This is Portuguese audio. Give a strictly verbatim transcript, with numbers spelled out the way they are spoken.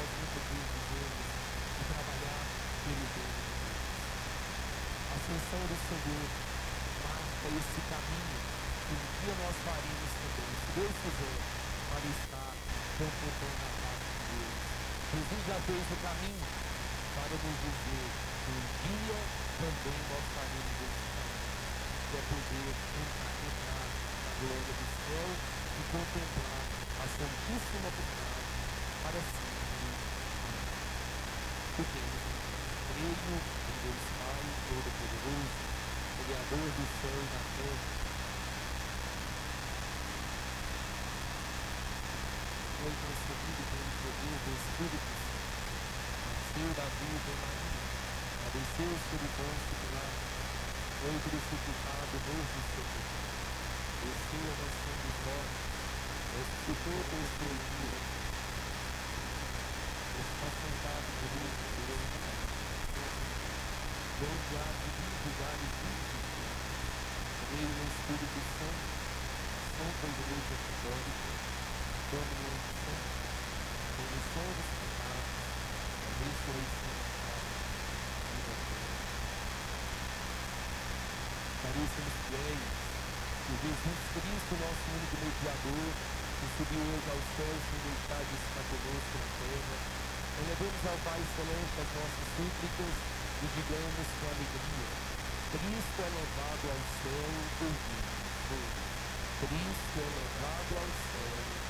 nós muitas vezes dizemos de trabalhar pelo reino de Deus. A ascensão do Senhor marca esse caminho que um dia nós faremos também, se Deus quiser, para estar contemplando a face de Deus. Jesus já fez o caminho para nos dizer que um dia também nós faremos esse caminho, que é poder entrar, entrar na glória do céu e contemplar a Santíssima Trindade para sempre. Amém. Fiquemos em pé. Creio em Deus Pai Todo-Poderoso, Criador do céu e da terra. Foi concebido pelo poder do Espírito Santo. Nasceu da Virgem Maria, padeceu sob Pôncio Pilatos, foi crucificado, morto e sepultado, desceu a mansão dos mortos, ressuscitou o terceiro dia, está sentado direito do Deus Pai, foi enviado de lugares vivos, veio no Espírito Santo, Santa Igreja Católica, comunhão dos santos, remissão dos pecados, ressurreição da carne, vida eterna. Caríssimos fiéis, que Jesus Cristo, nosso único mediador, que subiu hoje aos céus sem deixar de estar conosco na terra, elevemos ao Pai Celeste as nossas súplicas e digamos com alegria: Cristo é levado ao céu por mim. Cristo é levado ao céu